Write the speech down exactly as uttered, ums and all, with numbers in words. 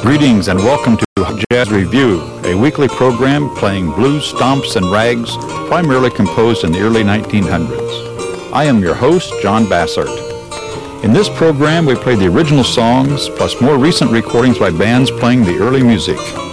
Greetings and welcome to Jazz Review, a weekly program playing blues, stomps, and rags, primarily composed in the early nineteen hundreds. I am your host, John Bassert. In this program, we play the original songs, plus more recent recordings by bands playing the early music.